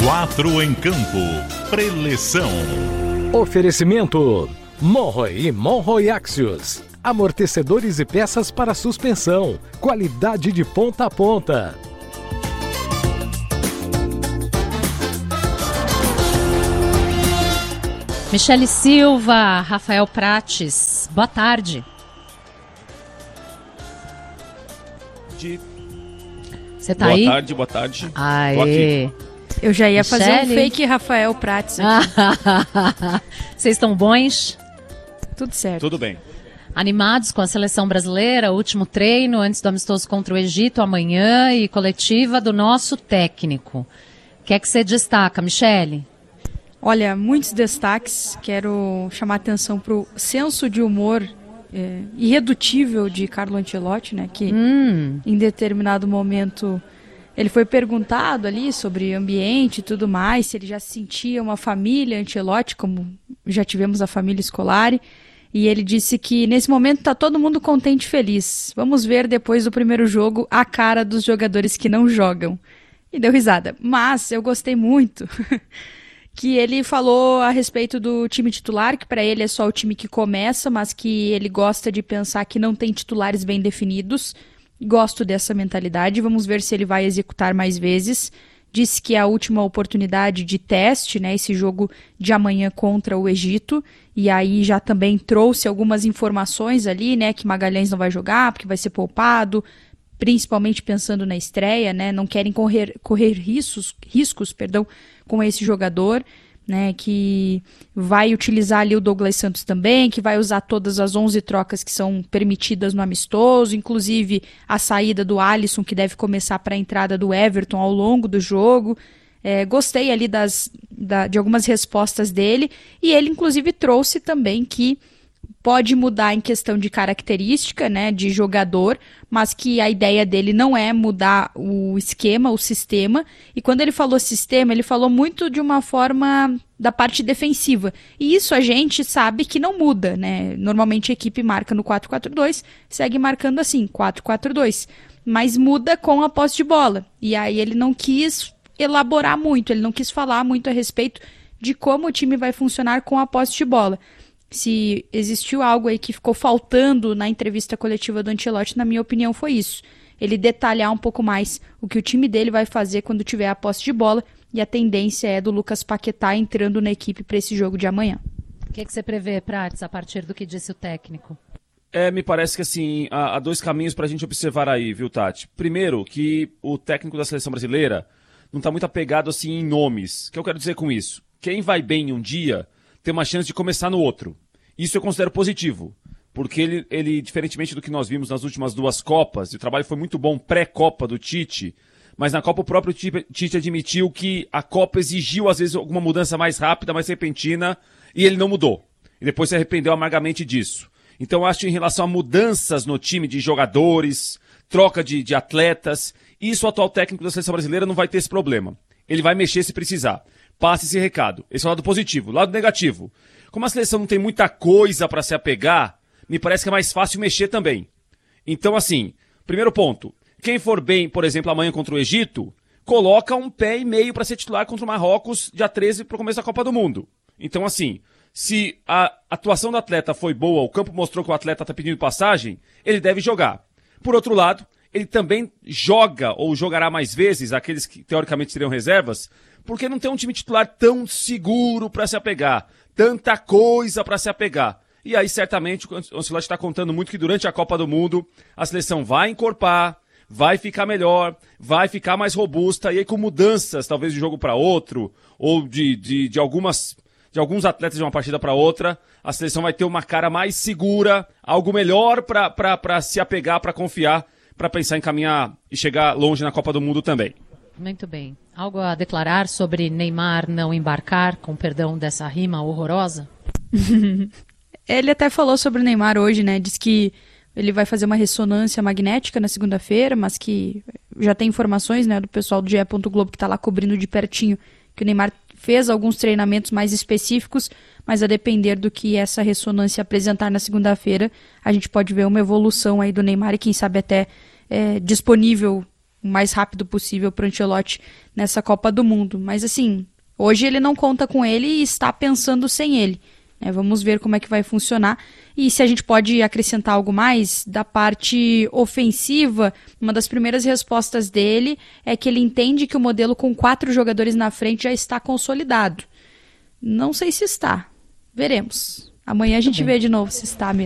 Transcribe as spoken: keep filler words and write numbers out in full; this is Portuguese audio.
Quatro em campo. Preleção. Oferecimento Monroe e Monroe Axios. Amortecedores e peças para suspensão. Qualidade de ponta a ponta. Michele Silva, Rafael Prates, boa tarde. Você tá boa aí? Boa tarde, boa tarde. Aê. Eu já ia Michele? fazer um fake Rafael Prates aqui. Vocês estão bons? Tudo certo. Tudo bem. Animados com a seleção brasileira, último treino antes do amistoso contra o Egito amanhã e coletiva do nosso técnico. O que é que você destaca, Michele? Olha, muitos destaques. Quero chamar a atenção para o senso de humor é, irredutível de Carlo Ancelotti, né? Que hum. em determinado momento ele foi perguntado ali sobre ambiente e tudo mais, se ele já se sentia uma família Ancelotti, como já tivemos a família Scolari. E ele disse que nesse momento está todo mundo contente e feliz. Vamos ver depois do primeiro jogo a cara dos jogadores que não jogam. E deu risada. Mas eu gostei muito que ele falou a respeito do time titular, que para ele é só o time que começa, mas que ele gosta de pensar que não tem titulares bem definidos. Gosto dessa mentalidade. Vamos ver se ele vai executar mais vezes. Disse que é a última oportunidade de teste, né, esse jogo de amanhã contra o Egito, e aí já também trouxe algumas informações ali, né, que Magalhães não vai jogar, porque vai ser poupado, principalmente pensando na estreia, né, não querem correr, correr riscos, riscos perdão, com esse jogador, né, que vai utilizar ali o Douglas Santos também, que vai usar todas as onze trocas que são permitidas no amistoso, inclusive a saída do Alisson, que deve começar para a entrada do Everton ao longo do jogo. É, gostei ali das, da, de algumas respostas dele, e ele inclusive trouxe também que pode mudar em questão de característica, né, de jogador, mas que a ideia dele não é mudar o esquema, o sistema. E quando ele falou sistema, ele falou muito de uma forma da parte defensiva. E isso a gente sabe que não muda, né? Normalmente a equipe marca no quatro quatro dois, segue marcando assim, quatro quatro dois. Mas muda com a posse de bola. E aí ele não quis elaborar muito, ele não quis falar muito a respeito de como o time vai funcionar com a posse de bola. Se existiu algo aí que ficou faltando na entrevista coletiva do Ancelotti, na minha opinião, foi isso. Ele detalhar um pouco mais o que o time dele vai fazer quando tiver a posse de bola, e a tendência é do Lucas Paquetá entrando na equipe para esse jogo de amanhã. O que, que você prevê, Prates, a partir do que disse o técnico? É, me parece que assim, há, há dois caminhos para a gente observar aí, viu, Tati? Primeiro, que o técnico da seleção brasileira não está muito apegado assim em nomes. O que eu quero dizer com isso? Quem vai bem em um dia tem uma chance de começar no outro. Isso eu considero positivo, porque ele, ele, diferentemente do que nós vimos nas últimas duas Copas, o trabalho foi muito bom pré-Copa do Tite, mas na Copa o próprio Tite admitiu que a Copa exigiu às vezes alguma mudança mais rápida, mais repentina, e ele não mudou. E depois se arrependeu amargamente disso. Então eu acho que em relação a mudanças no time de jogadores, troca de, de atletas, isso o atual técnico da seleção brasileira não vai ter esse problema. Ele vai mexer se precisar. Passe esse recado. Esse é o lado positivo. Lado negativo. Como a seleção não tem muita coisa para se apegar, me parece que é mais fácil mexer também. Então, assim, primeiro ponto. Quem for bem, por exemplo, amanhã contra o Egito, coloca um pé e meio para ser titular contra o Marrocos, dia treze, para o começo da Copa do Mundo. Então, assim, se a atuação do atleta foi boa, o campo mostrou que o atleta está pedindo passagem, ele deve jogar. Por outro lado, ele também joga ou jogará mais vezes, aqueles que teoricamente seriam reservas, porque não tem um time titular tão seguro para se apegar, tanta coisa para se apegar. E aí, certamente, o Ancelotti está contando muito que durante a Copa do Mundo, a seleção vai encorpar, vai ficar melhor, vai ficar mais robusta, e aí com mudanças, talvez de um jogo para outro, ou de, de, de, algumas, de alguns atletas de uma partida para outra, a seleção vai ter uma cara mais segura, algo melhor para se apegar, para confiar, para pensar em caminhar e chegar longe na Copa do Mundo também. Muito bem. Algo a declarar sobre Neymar não embarcar, com perdão dessa rima horrorosa? Ele até falou sobre o Neymar hoje, né? Diz que ele vai fazer uma ressonância magnética na segunda-feira, mas que já tem informações, né, do pessoal do G E. Globo que está lá cobrindo de pertinho, que o Neymar fez alguns treinamentos mais específicos, mas a depender do que essa ressonância apresentar na segunda-feira, a gente pode ver uma evolução aí do Neymar e quem sabe até é, disponível o mais rápido possível para o Ancelotti nessa Copa do Mundo. Mas assim, hoje ele não conta com ele e está pensando sem ele. É, vamos ver como é que vai funcionar e se a gente pode acrescentar algo mais da parte ofensiva. Uma das primeiras respostas dele é que ele entende que o modelo com quatro jogadores na frente já está consolidado. Não sei se está, veremos. Amanhã a gente vê de novo se está mesmo.